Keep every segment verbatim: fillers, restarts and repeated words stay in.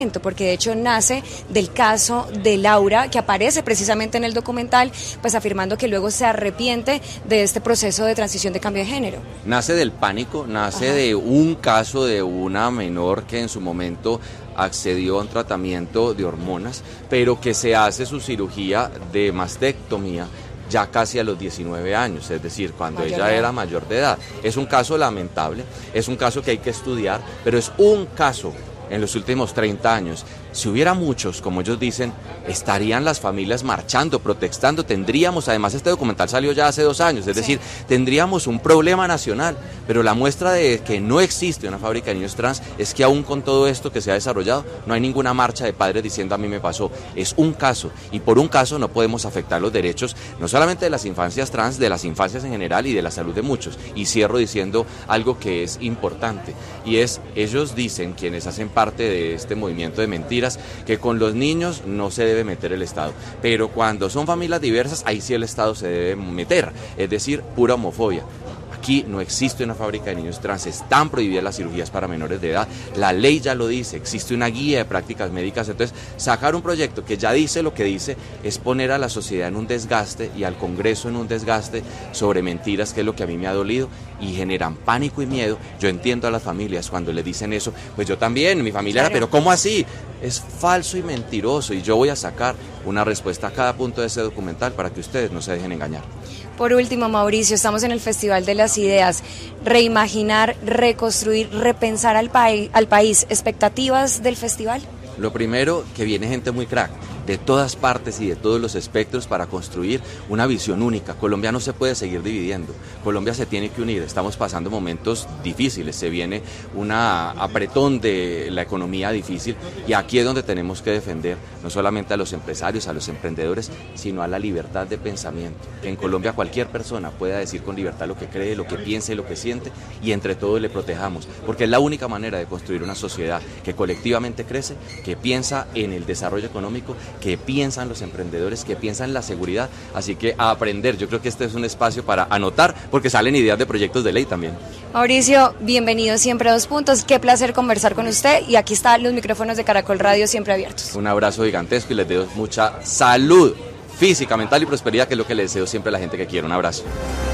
porque de hecho nace del caso de Laura, que aparece precisamente en el documental, pues afirmando que luego se arrepiente de este proceso de transición de cambio de género. Nace del pánico, nace Ajá. de un caso de una menor que en su momento accedió a un tratamiento de hormonas, pero que se hace su cirugía de mastectomía ya casi a los diecinueve años, es decir, cuando mayor ella era mayor de edad. Es un caso lamentable, es un caso que hay que estudiar, pero es un caso en los últimos treinta años. Si hubiera muchos, como ellos dicen, estarían las familias marchando, protestando, tendríamos, además este documental salió ya hace dos años, es sí. decir, tendríamos un problema nacional, pero la muestra de que no existe una fábrica de niños trans es que aún con todo esto que se ha desarrollado, no hay ninguna marcha de padres diciendo a mí me pasó, es un caso, y por un caso no podemos afectar los derechos, no solamente de las infancias trans, de las infancias en general y de la salud de muchos, y cierro diciendo algo que es importante, y es, ellos dicen, quienes hacen parte de este movimiento de mentiras, que con los niños no se debe meter el Estado, pero cuando son familias diversas, ahí sí el Estado se debe meter, es decir, pura homofobia. Aquí no existe una fábrica de niños trans, están prohibidas las cirugías para menores de edad, la ley ya lo dice, existe una guía de prácticas médicas, entonces sacar un proyecto que ya dice lo que dice es poner a la sociedad en un desgaste y al Congreso en un desgaste sobre mentiras, que es lo que a mí me ha dolido, y generan pánico y miedo. Yo entiendo a las familias cuando les dicen eso, pues yo también, mi familia era, pero ¿cómo así? Es falso y mentiroso, y yo voy a sacar una respuesta a cada punto de ese documental para que ustedes no se dejen engañar. Por último, Mauricio, estamos en el Festival de las Ideas, reimaginar, reconstruir, repensar al, pa- al país, ¿expectativas del festival? Lo primero, que viene gente muy crack, de todas partes y de todos los espectros para construir una visión única. Colombia no se puede seguir dividiendo, Colombia se tiene que unir, estamos pasando momentos difíciles, se viene una apretón de la economía difícil y aquí es donde tenemos que defender no solamente a los empresarios, a los emprendedores, sino a la libertad de pensamiento. Que en Colombia cualquier persona pueda decir con libertad lo que cree, lo que piensa y lo que siente, y entre todos le protejamos, porque es la única manera de construir una sociedad que colectivamente crece, que piensa en el desarrollo económico, que piensan los emprendedores, que piensan la seguridad, así que a aprender. Yo creo que este es un espacio para anotar, porque salen ideas de proyectos de ley también. Mauricio, bienvenido siempre a Dos Puntos, qué placer conversar con usted, y aquí están los micrófonos de Caracol Radio siempre abiertos. Un abrazo gigantesco y les deseo mucha salud física, mental y prosperidad, que es lo que le deseo siempre a la gente que quiere. Un abrazo.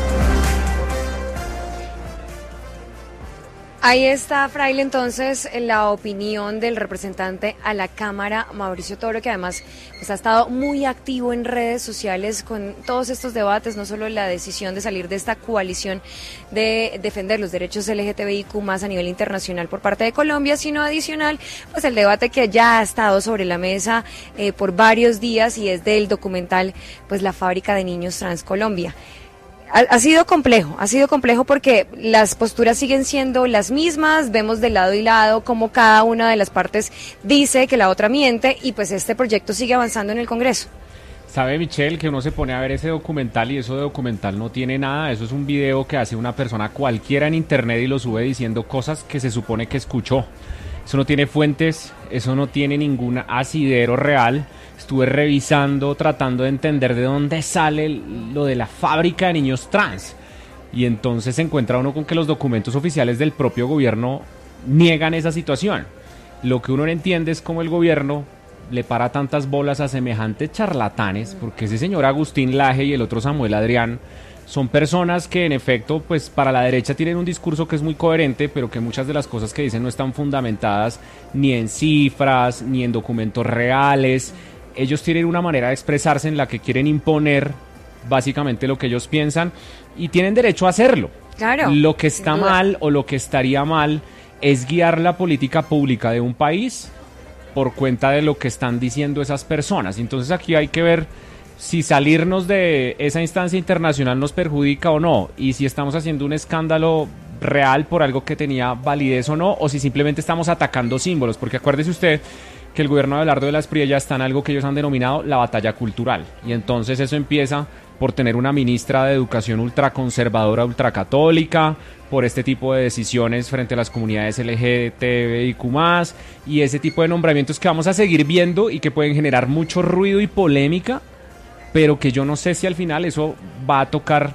Ahí está, Fraile, entonces, la opinión del representante a la Cámara, Mauricio Toro, que además pues, ha estado muy activo en redes sociales con todos estos debates, no solo la decisión de salir de esta coalición de defender los derechos L G T B I Q más a nivel internacional por parte de Colombia, sino adicional, pues el debate que ya ha estado sobre la mesa eh, por varios días, y es del documental, pues la fábrica de niños trans Colombia. Ha, ha sido complejo, ha sido complejo porque las posturas siguen siendo las mismas, vemos de lado y lado como cada una de las partes dice que la otra miente, y pues este proyecto sigue avanzando en el Congreso. Sabe, Michelle, que uno se pone a ver ese documental y eso de documental no tiene nada, eso es un video que hace una persona cualquiera en internet y lo sube diciendo cosas que se supone que escuchó. Eso no tiene fuentes, eso no tiene ningún asidero real. Estuve revisando, tratando de entender de dónde sale lo de la fábrica de niños trans. Y entonces se encuentra uno con que los documentos oficiales del propio gobierno niegan esa situación. Lo que uno no entiende es cómo el gobierno le para tantas bolas a semejantes charlatanes, porque ese señor Agustín Laje y el otro Samuel Adrián son personas que en efecto, pues para la derecha tienen un discurso que es muy coherente, pero que muchas de las cosas que dicen no están fundamentadas ni en cifras, ni en documentos reales. Ellos tienen una manera de expresarse en la que quieren imponer básicamente lo que ellos piensan, y tienen derecho a hacerlo. Claro. Lo que está mal o lo que estaría mal es guiar la política pública de un país por cuenta de lo que están diciendo esas personas. Entonces aquí hay que ver si salirnos de esa instancia internacional nos perjudica o no, y si estamos haciendo un escándalo real por algo que tenía validez o no, o si simplemente estamos atacando símbolos, porque acuérdese usted que el gobierno de Abelardo de la Espriella está en algo que ellos han denominado la batalla cultural, y entonces eso empieza por tener una ministra de educación ultraconservadora, ultracatólica, por este tipo de decisiones frente a las comunidades L G T B I Q más, y ese tipo de nombramientos que vamos a seguir viendo y que pueden generar mucho ruido y polémica, pero que yo no sé si al final eso va a tocar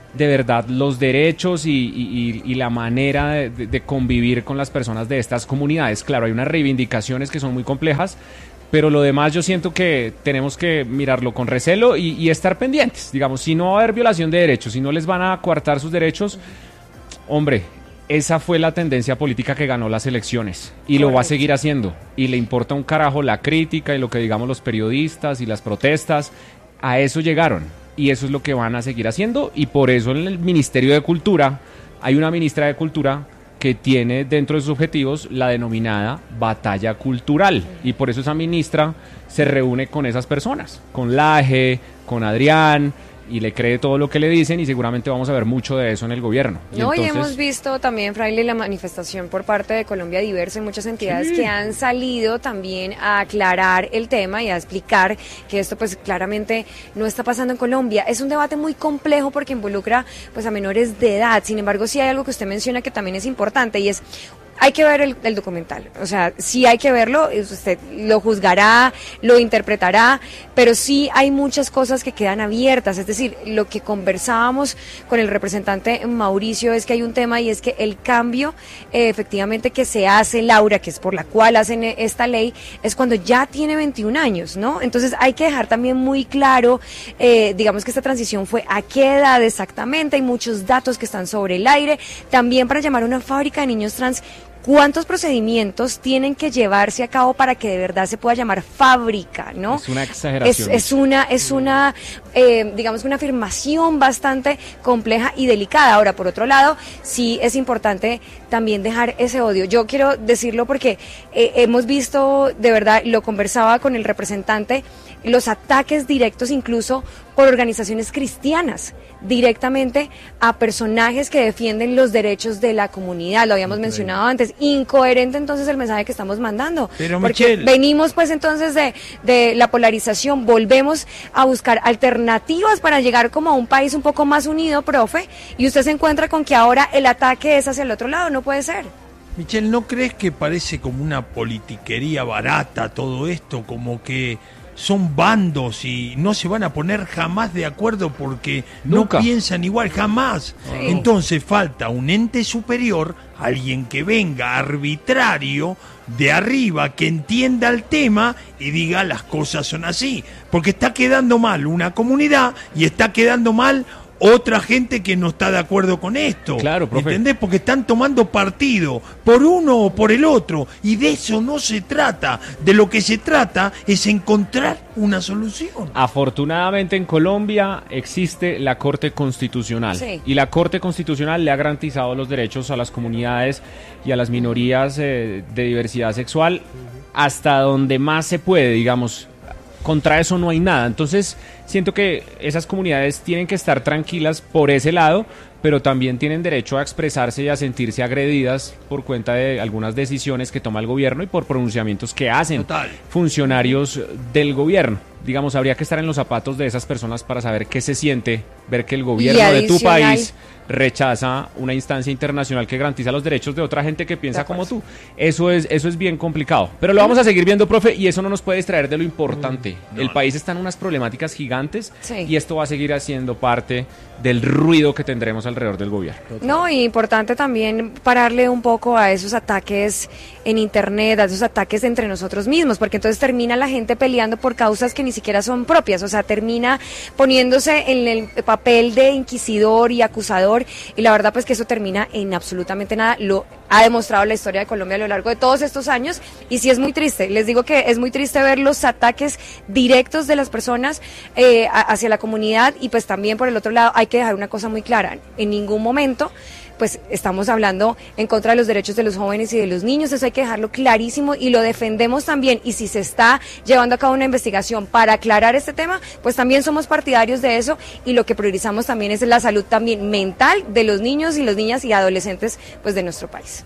de verdad los derechos y, y, y la manera de, de convivir con las personas de estas comunidades. Claro, hay unas reivindicaciones que son muy complejas, pero lo demás yo siento que tenemos que mirarlo con recelo y, y estar pendientes. Digamos, si no va a haber violación de derechos, si no les van a coartar sus derechos, hombre, esa fue la tendencia política que ganó las elecciones y Correcto. Lo va a seguir haciendo. Y le importa un carajo la crítica y lo que digamos los periodistas y las protestas. A eso llegaron. Y eso es lo que van a seguir haciendo, y por eso en el Ministerio de Cultura hay una ministra de Cultura que tiene dentro de sus objetivos la denominada batalla cultural, y por eso esa ministra se reúne con esas personas, con Laje, con Adrián, y le cree todo lo que le dicen, y seguramente vamos a ver mucho de eso en el gobierno. Y no, entonces... y hemos visto también, Fraile, la manifestación por parte de Colombia Diversa y muchas entidades sí. que han salido también a aclarar el tema y a explicar que esto pues claramente no está pasando en Colombia. Es un debate muy complejo porque involucra pues a menores de edad. Sin embargo, sí hay algo que usted menciona que también es importante, y es... hay que ver el, el documental, o sea, sí hay que verlo, usted lo juzgará, lo interpretará, pero sí hay muchas cosas que quedan abiertas. Es decir, lo que conversábamos con el representante Mauricio es que hay un tema, y es que el cambio eh, efectivamente que se hace, Laura, que es por la cual hacen esta ley, es cuando ya tiene veintiún años, ¿no? Entonces hay que dejar también muy claro, eh, digamos que esta transición fue a qué edad exactamente. Hay muchos datos que están sobre el aire, también para llamar a una fábrica de niños trans. ¿Cuántos procedimientos tienen que llevarse a cabo para que de verdad se pueda llamar fábrica, no? Es una exageración. Es, es una, es una, eh, digamos, una afirmación bastante compleja y delicada. Ahora, por otro lado, sí es importante también dejar ese odio. Yo quiero decirlo porque eh, hemos visto, de verdad, lo conversaba con el representante, los ataques directos incluso por organizaciones cristianas, directamente a personajes que defienden los derechos de la comunidad. Lo habíamos Increíble. mencionado antes. Incoherente entonces el mensaje que estamos mandando. Pero porque Michelle, venimos pues entonces de, de la polarización, volvemos a buscar alternativas para llegar como a un país un poco más unido, profe, y usted se encuentra con que ahora el ataque es hacia el otro lado. No puede ser. Michelle, ¿no crees que parece como una politiquería barata todo esto? Como que son bandos y no se van a poner jamás de acuerdo porque Nunca. no piensan igual, jamás. Sí. Entonces falta un ente superior, alguien que venga arbitrario de arriba, que entienda el tema y diga las cosas son así. Porque está quedando mal una comunidad y está quedando mal otra gente que no está de acuerdo con esto. Claro, profe. ¿Entendés? Porque están tomando partido por uno o por el otro, y de eso no se trata. De lo que se trata es encontrar una solución. Afortunadamente en Colombia existe la Corte Constitucional, sí. y la Corte Constitucional le ha garantizado los derechos a las comunidades y a las minorías eh, de diversidad sexual hasta donde más se puede, digamos. Contra eso no hay nada. Entonces siento que esas comunidades tienen que estar tranquilas por ese lado, pero también tienen derecho a expresarse y a sentirse agredidas por cuenta de algunas decisiones que toma el gobierno y por pronunciamientos que hacen Total. funcionarios del gobierno. Digamos, habría que estar en los zapatos de esas personas para saber qué se siente ver que el gobierno de tu país rechaza una instancia internacional que garantiza los derechos de otra gente que piensa como tú. Eso es eso es bien complicado. Pero lo vamos a seguir viendo, profe, y eso no nos puede distraer de lo importante. Mm, no, el país está en unas problemáticas gigantes, sí. y esto va a seguir haciendo parte del ruido que tendremos alrededor del gobierno. No, y importante también pararle un poco a esos ataques en internet, a esos ataques entre nosotros mismos, porque entonces termina la gente peleando por causas que ni siquiera son propias, o sea, termina poniéndose en el papel de inquisidor y acusador, y la verdad pues que eso termina en absolutamente nada. Lo ha demostrado la historia de Colombia a lo largo de todos estos años, y sí es muy triste, les digo que es muy triste ver los ataques directos de las personas eh, hacia la comunidad, y pues también por el otro lado hay que dejar una cosa muy clara: en ningún momento pues estamos hablando en contra de los derechos de los jóvenes y de los niños. Eso hay que dejarlo clarísimo y lo defendemos también, y si se está llevando a cabo una investigación para aclarar este tema, pues también somos partidarios de eso, y lo que priorizamos también es la salud también mental de los niños y las niñas y adolescentes pues de nuestro país.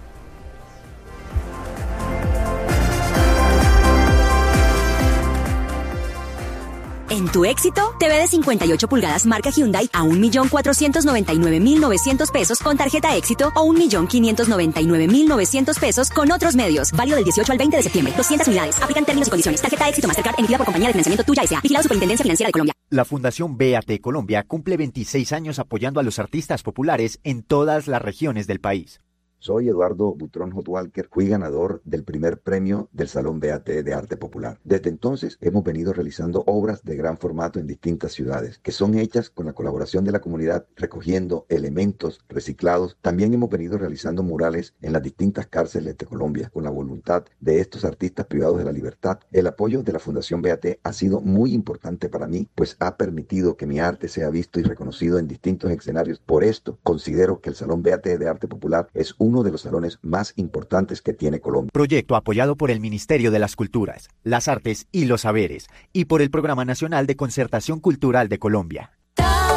En tu éxito? T V de cincuenta y ocho pulgadas marca Hyundai a un millón cuatrocientos noventa y nueve mil novecientos pesos con tarjeta éxito o un millón quinientos noventa y nueve mil novecientos pesos con otros medios. Válido del dieciocho al veinte de septiembre. doscientas unidades. Aplican términos y condiciones. Tarjeta éxito Mastercard emitida por compañía de financiamiento Tuya S A. Vigilado Superintendencia Financiera de Colombia. La Fundación B A T Colombia cumple veintiséis años apoyando a los artistas populares en todas las regiones del país. Soy Eduardo Butrón Hot Walker, fui ganador del primer premio del Salón B A T de Arte Popular. Desde entonces hemos venido realizando obras de gran formato en distintas ciudades, que son hechas con la colaboración de la comunidad, recogiendo elementos reciclados. También hemos venido realizando murales en las distintas cárceles de Colombia, con la voluntad de estos artistas privados de la libertad. El apoyo de la Fundación B A T ha sido muy importante para mí, pues ha permitido que mi arte sea visto y reconocido en distintos escenarios. Por esto, considero que el Salón B A T de Arte Popular es un uno de los salones más importantes que tiene Colombia. Proyecto apoyado por el Ministerio de las Culturas, las Artes y los Saberes y por el Programa Nacional de Concertación Cultural de Colombia.